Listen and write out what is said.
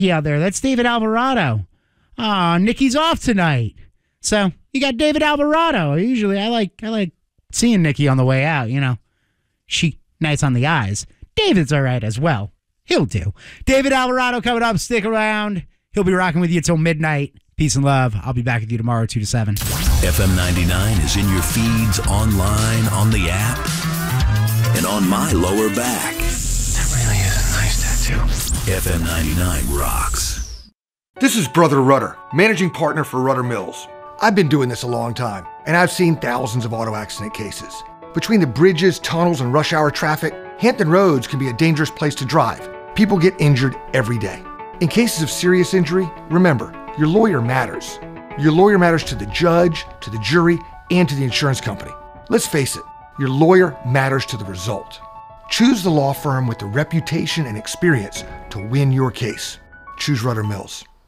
out there. That's David Alvarado. Nikki's off tonight. So you got David Alvarado. Usually I like seeing Nikki on the way out, you know. She nice on the eyes. David's all right as well. He'll do. David Alvarado coming up. Stick around. He'll be rocking with you till midnight. Peace and love. I'll be back with you tomorrow, 2 to 7. FM 99 is in your feeds, online, on the app, and on my lower back. That really is a nice tattoo. FM 99 rocks. This is Brother Rudder, managing partner for Rudder Mills. I've been doing this a long time, and I've seen thousands of auto accident cases. Between the bridges, tunnels, and rush hour traffic, Hampton Roads can be a dangerous place to drive. People get injured every day. In cases of serious injury, remember, your lawyer matters. Your lawyer matters to the judge, to the jury, and to the insurance company. Let's face it, your lawyer matters to the result. Choose the law firm with the reputation and experience to win your case. Choose Rudder Mills.